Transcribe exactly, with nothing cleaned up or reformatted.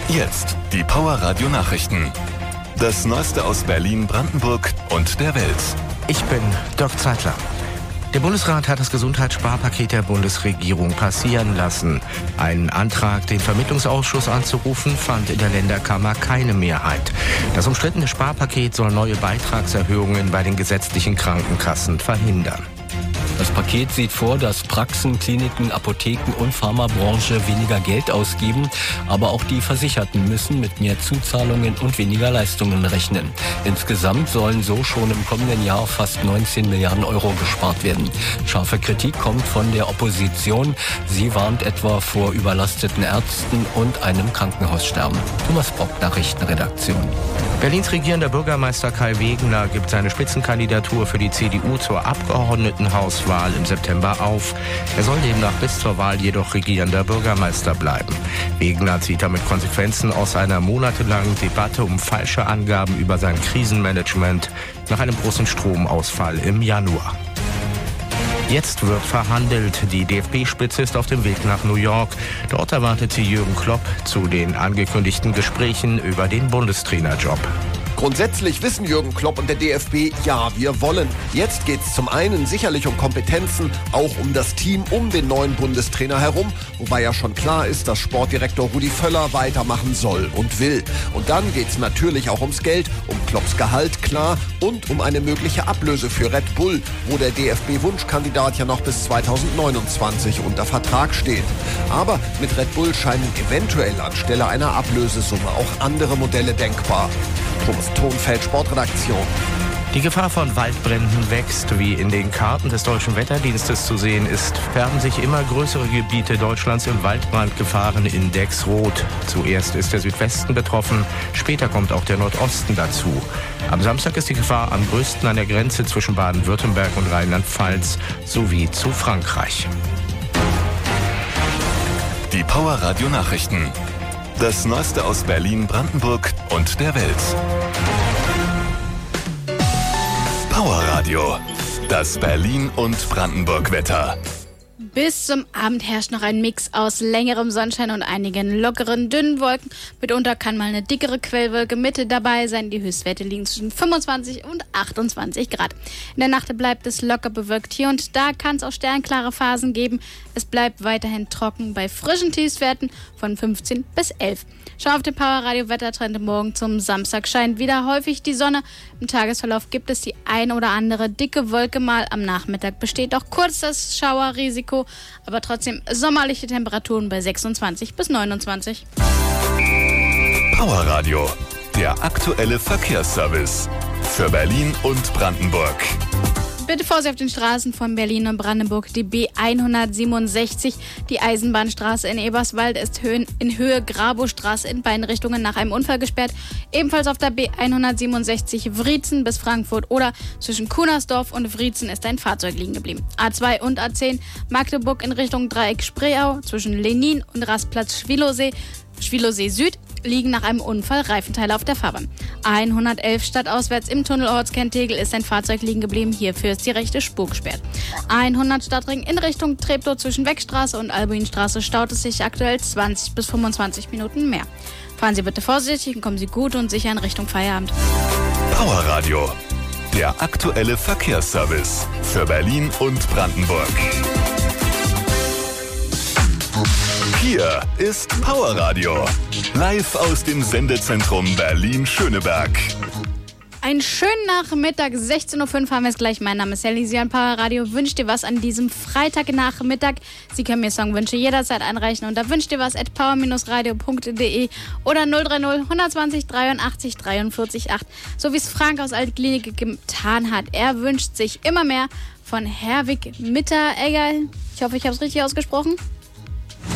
Jetzt die Power Radio Nachrichten. Das Neueste aus Berlin, Brandenburg und der Welt. Ich bin Dirk Zeitler. Der Bundesrat hat das Gesundheitssparpaket der Bundesregierung passieren lassen. Ein Antrag, den Vermittlungsausschuss anzurufen, fand in der Länderkammer keine Mehrheit. Das umstrittene Sparpaket soll neue Beitragserhöhungen bei den gesetzlichen Krankenkassen verhindern. Das Paket sieht vor, dass Praxen, Kliniken, Apotheken und Pharmabranche weniger Geld ausgeben, aber auch die Versicherten müssen mit mehr Zuzahlungen und weniger Leistungen rechnen. Insgesamt sollen so schon im kommenden Jahr fast neunzehn Milliarden Euro gespart werden. Scharfe Kritik kommt von der Opposition. Sie warnt etwa vor überlasteten Ärzten und einem Krankenhaussterben. Thomas Bock, Nachrichtenredaktion. Berlins regierender Bürgermeister Kai Wegener gibt seine Spitzenkandidatur für die C D U zur Abgeordnetenhauswahl im September auf. Er soll demnach bis zur Wahl jedoch regierender Bürgermeister bleiben. Wegener zieht damit Konsequenzen aus einer monatelangen Debatte um falsche Angaben über sein Krisenmanagement nach einem großen Stromausfall im Januar. Jetzt wird verhandelt. Die D F B-Spitze ist auf dem Weg nach New York. Dort erwartet sie Jürgen Klopp zu den angekündigten Gesprächen über den Bundestrainerjob. Grundsätzlich wissen Jürgen Klopp und der D F B, ja, wir wollen. Jetzt geht es zum einen sicherlich um Kompetenzen, auch um das Team um den neuen Bundestrainer herum, wobei ja schon klar ist, dass Sportdirektor Rudi Völler weitermachen soll und will. Und dann geht es natürlich auch ums Geld, um Klopps Gehalt, klar, und um eine mögliche Ablöse für Red Bull, wo der D F B-Wunschkandidat ja noch bis zweitausendneunundzwanzig unter Vertrag steht. Aber mit Red Bull scheinen eventuell anstelle einer Ablösesumme auch andere Modelle denkbar. Thomas Thonfeld, Sportredaktion. Die Gefahr von Waldbränden wächst. Wie in den Karten des Deutschen Wetterdienstes zu sehen ist, färben sich immer größere Gebiete Deutschlands im Waldbrandgefahrenindex rot. Zuerst ist der Südwesten betroffen, später kommt auch der Nordosten dazu. Am Samstag ist die Gefahr am größten an der Grenze zwischen Baden-Württemberg und Rheinland-Pfalz sowie zu Frankreich. Die Power Radio Nachrichten. Das Neueste aus Berlin, Brandenburg und der Welt. Power Radio. Das Berlin- und Brandenburg-Wetter. Bis zum Abend herrscht noch ein Mix aus längerem Sonnenschein und einigen lockeren, dünnen Wolken. Mitunter kann mal eine dickere Quellwolke mit dabei sein. Die Höchstwerte liegen zwischen fünfundzwanzig und achtundzwanzig Grad. In der Nacht bleibt es locker bewölkt. Hier und da kann es auch sternklare Phasen geben. Es bleibt weiterhin trocken bei frischen Tiefstwerten von fünfzehn bis elf. Schau auf den Power Radio Wettertrend. Morgen zum Samstag scheint wieder häufig die Sonne. Im Tagesverlauf gibt es die ein oder andere dicke Wolke mal. Am Nachmittag besteht auch kurz das Schauerrisiko, aber trotzdem sommerliche Temperaturen bei sechsundzwanzig bis neunundzwanzig. Power Radio, der aktuelle Verkehrsservice für Berlin und Brandenburg. Bitte Vorsicht auf den Straßen von Berlin und Brandenburg. Die B hundertsiebenundsechzig, die Eisenbahnstraße in Eberswald, ist in Höhe Grabostraße in beiden Richtungen nach einem Unfall gesperrt. Ebenfalls auf der B hundertsiebenundsechzig Wriezen bis Frankfurt oder zwischen Kunersdorf und Wriezen ist ein Fahrzeug liegen geblieben. A zwei und A zehn Magdeburg in Richtung Dreieck Spreeau zwischen Lenin und Rastplatz Schwilosee, Schwilosee Süd liegen nach einem Unfall Reifenteile auf der Fahrbahn. A hundertelf stadtauswärts im Tunnel Ortskern-Tegel ist ein Fahrzeug liegen geblieben. Hierfür ist die rechte Spur gesperrt. A hundert Stadtring in Richtung Treptow zwischen Weckstraße und Albuinstraße staut es sich aktuell zwanzig bis fünfundzwanzig Minuten mehr. Fahren Sie bitte vorsichtig und kommen Sie gut und sicher in Richtung Feierabend. Power Radio, der aktuelle Verkehrsservice für Berlin und Brandenburg. Hier ist Power Radio, live aus dem Sendezentrum Berlin-Schöneberg. Einen schönen Nachmittag, sechzehn Uhr fünf haben wir es gleich. Mein Name ist Elisian. Power Radio wünscht dir was an diesem Freitagnachmittag. Sie können mir Songwünsche jederzeit einreichen unter wünscht dir was at power radio punkt de oder null drei null hundertzwanzig dreiundachtzig dreiundvierzig acht, so wie es Frank aus Altklinik getan hat. Er wünscht sich immer mehr von Herwig Mitteregger. Ich hoffe, ich habe es richtig ausgesprochen.